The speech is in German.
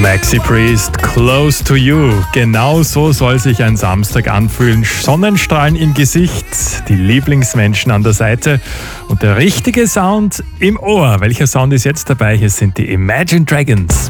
Maxi Priest, Close to You. Genau so soll sich ein Samstag anfühlen. Sonnenstrahlen im Gesicht, die Lieblingsmenschen an der Seite und der richtige Sound im Ohr. Welcher Sound ist jetzt dabei? Hier sind die Imagine Dragons.